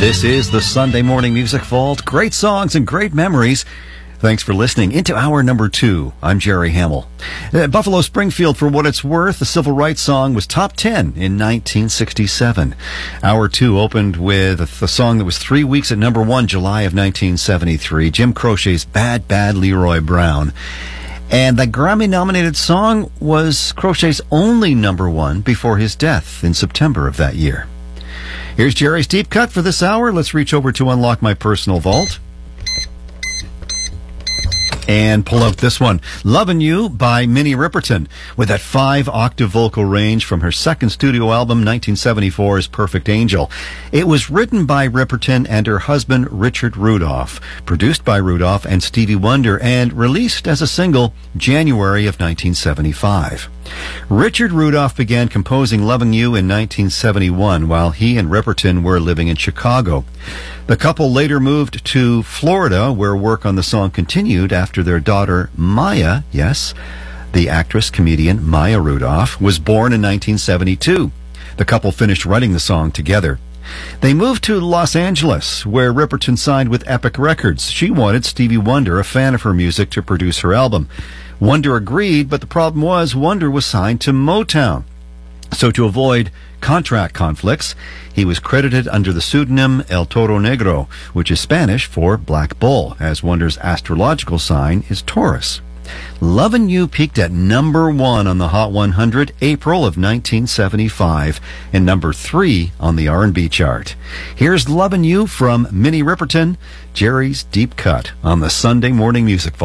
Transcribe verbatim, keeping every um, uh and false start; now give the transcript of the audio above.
This is the Sunday Morning Music Vault. Great songs and great memories. Thanks for listening. Into hour number two, I'm Jerry Hamill. Uh, Buffalo Springfield, For What It's Worth, the civil rights song, was top ten in nineteen sixty-seven. Hour two opened with a, a song that was three weeks at number one, July of nineteen seventy-three, Jim Croce's Bad, Bad Leroy Brown. And the Grammy-nominated song was Croce's only number one before his death in September of that year. Here's Jerry's Deep Cut for this hour. Let's reach over to unlock my personal vault and pull out this one, Lovin' You by Minnie Riperton, with that five-octave vocal range from her second studio album, nineteen seventy-four's Perfect Angel. It was written by Riperton and her husband, Richard Rudolph, produced by Rudolph and Stevie Wonder, and released as a single January of nineteen seventy-five. Richard Rudolph began composing Lovin' You in nineteen seventy-one while he and Riperton were living in Chicago. The couple later moved to Florida, where work on the song continued after their daughter Maya, yes, the actress, comedian Maya Rudolph, was born in nineteen seventy-two. The couple finished writing the song together. They moved to Los Angeles, where Riperton signed with Epic Records. She wanted Stevie Wonder, a fan of her music, to produce her album. Wonder agreed, but the problem was Wonder was signed to Motown. So to avoid contract conflicts, he was credited under the pseudonym El Toro Negro, which is Spanish for Black Bull, as Wonder's astrological sign is Taurus. Lovin' You peaked at number one on the Hot one hundred, April of nineteen seventy-five, and number three on the R and B chart. Here's Lovin' You from Minnie Riperton, Jerry's Deep Cut on the Sunday Morning Music Vault.